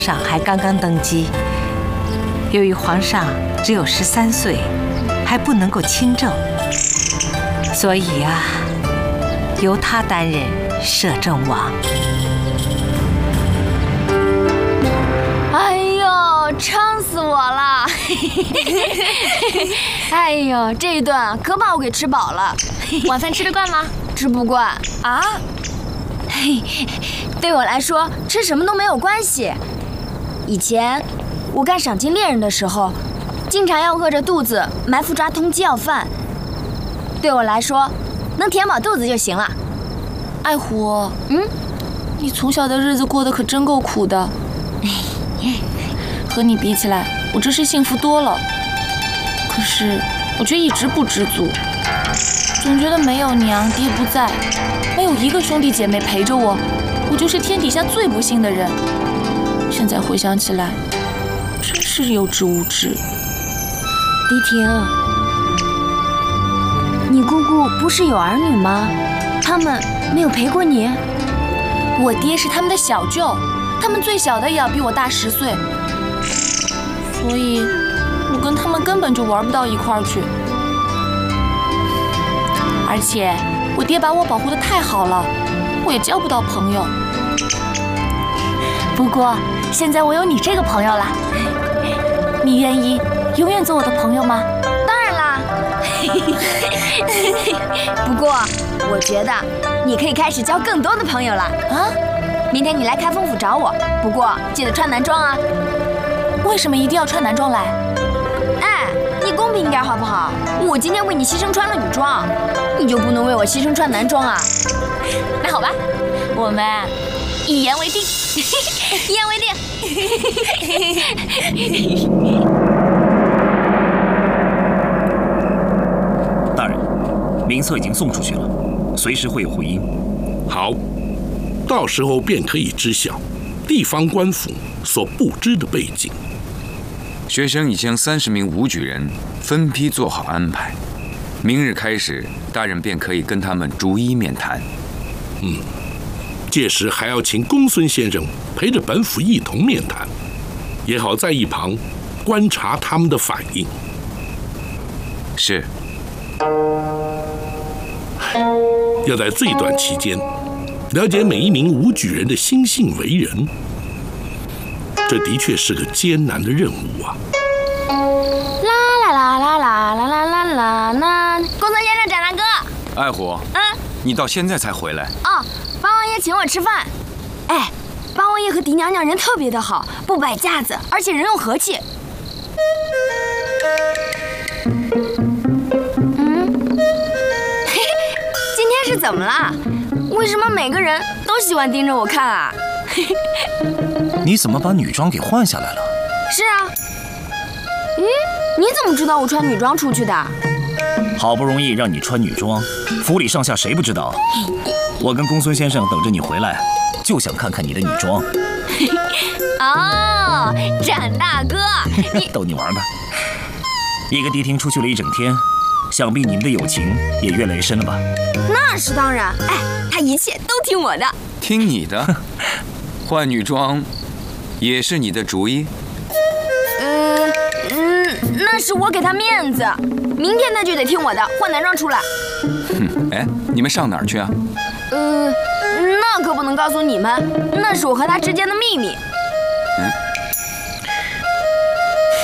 上还刚刚登基，由于皇上只有13岁，还不能够亲政，所以啊，由他担任摄政王。 哎呦，撑死我了！哎呦，这一顿可把我给吃饱了。 晚饭吃得惯吗？ 吃不惯啊？ 嘿，对我来说，吃什么都没有关系。以前我干赏金猎人的时候，经常要饿着肚子埋伏抓通缉要犯。对我来说，能填饱肚子就行了。 爱虎，你从小的日子过得可真够苦的。和你比起来，我真是幸福多了。可是我却一直不知足，总觉得没有娘，爹不在，没有一个兄弟姐妹陪着我，我就是天底下最不幸的人。现在回想起来，真是幼稚无知。 黎婷，你姑姑不是有儿女吗？他们没有陪过你？ 我爹是他们的小舅，他们最小的也要比我大10岁，所以我跟他们根本就玩不到一块儿去。而且我爹把我保护得太好了，我也交不到朋友。不过现在我有你这个朋友了，你愿意永远做我的朋友吗？ 当然啦。不过我觉得你可以开始交更多的朋友了啊！明天你来开封府找我，不过记得穿男装啊。 为什么一定要穿男装来？ 哎，你公平一点好不好？我今天为你牺牲穿了女装，你就不能为我牺牲穿男装啊？ 那好吧，我们一言为定。 一言为定。 大人，名册已经送出去了，随时会有回音。 好，到时候便可以知晓地方官府所不知的背景。 学生已将30名武举人分批做好安排，明日开始，大人便可以跟他们逐一面谈。 届时还要请公孙先生陪着本府一同面谈，也好在一旁观察他们的反应。 是。 要在最短期间了解每一名武举人的心性为人，这的确是个艰难的任务啊！ 啦啦啦啦啦啦啦啦啦！公孙先生，展南哥， 爱虎，你到现在才回来？ 哦，八王爷请我吃饭。哎，八王爷和狄娘娘人特别的好，不摆架子，而且人又和气。今天是怎么了？为什么每个人都喜欢盯着我看啊？ 你怎么把女装给换下来了？ 是啊。咦，你怎么知道我穿女装出去的？ 好不容易让你穿女装，府里上下谁不知道？我跟公孙先生等着你回来，就想看看你的女装。 哦，展大哥， 逗你玩呢。一个迪厅出去了一整天，想必你们的友情也越来越深了吧？ 那是当然。哎，他一切都听我的。 听你的？换女装也是你的主意？ 那是我给他面子。明天他就得听我的，换男装出来。 哎，你们上哪儿去啊？ 那可不能告诉你们，那是我和他之间的秘密。